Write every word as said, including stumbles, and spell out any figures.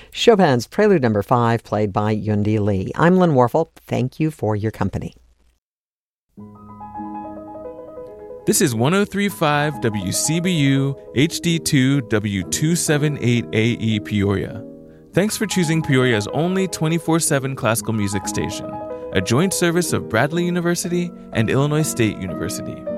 Chopin's Prelude Number Five, played by Yundi Lee. I'm Lynn Warfel. Thank you for your company. This is one oh three point five W C B U H D two W two seventy-eight A E Peoria. Thanks for choosing Peoria's only twenty-four seven classical music station, a joint service of Bradley University and Illinois State University.